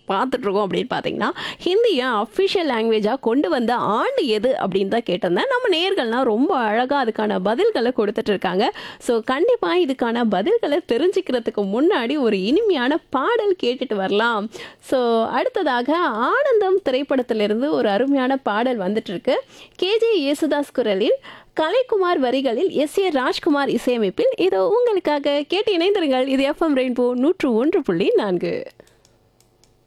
பார்த்துட்ருக்கோம் அப்படின்னு பார்த்தீங்கன்னா, ஹிந்தியை அஃபிஷியல் லாங்குவேஜாக கொண்டு வந்த ஆண்டு எது அப்படின்னு தான் கேட்டிருந்தேன். நம்ம நேயர்கள்லாம் ரொம்ப அழகாக அதுக்கான பதில்களை கொடுத்துட்டு இருக்காங்க. ஸோ கண்டிப்பாக இதுக்கான பதில்களை தெரிஞ்சுக்கிறதுக்கு முன்னாடி ஒரு இனிமையான பாடல் கேட்டுட்டு வரலாம். ஸோ அடுத்ததாக ஆனந்தம் திரைப்படத்திலிருந்து ஒரு அருமையான பாடல் வந்துட்டு இருக்கு. கேஜே யேசுதாஸ் குரலில், கலைக்குமார் வரிகளில், எஸ் ஏ ராஜ்குமார் இசையமைப்பில் இதோ உங்களுக்காக கேட்டு இணைந்திருங்கள். இது எஃப்எம் ரெயின்போ 101.4.